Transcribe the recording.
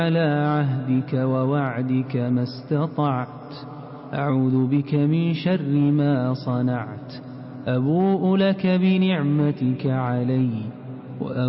على عهدك ووعدك ما استطعت، أعوذ بك من شر ما صنعت، أبوء لك بنعمتك علي